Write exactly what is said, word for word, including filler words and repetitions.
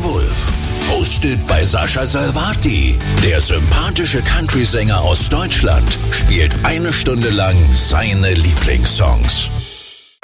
Wolf. Hosted bei Sascha Salvati. Der sympathische Country-Sänger aus Deutschland spielt eine Stunde lang seine Lieblingssongs.